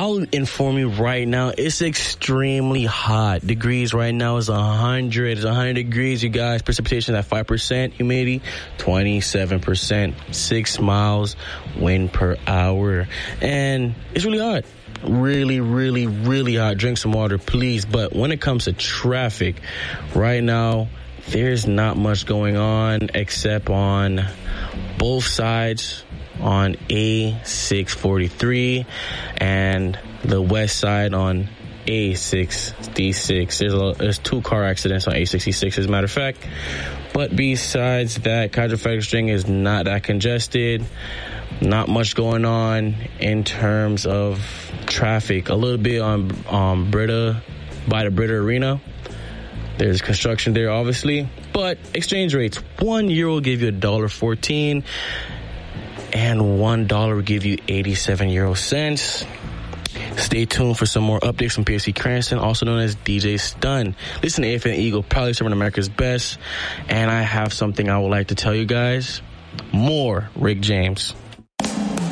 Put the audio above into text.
I'll inform you right now, it's extremely hot. Degrees right now is 100. It's 100 degrees, you guys. Precipitation at 5%. Humidity, 27%. 6 miles wind per hour. And it's really hot. Really, really, really hot. Drink some water, please. But when it comes to traffic, right now, there's not much going on except on both sides on A643 and the west side on A66. There's 2 car accidents on A66, as a matter of fact. But besides that, Kaiser FedEx String is not that congested. Not much going on in terms of traffic. A little bit on Brita, by the Brita Arena. There's construction there, obviously. But exchange rates, €1 will give you $1.14, and $1 will give you 87 euro cents. Stay tuned for some more updates from PFC Cranston, also known as DJ Stun. Listen to AFN Eagle, proudly serving America's best. And I have something I would like to tell you guys. More Rick James.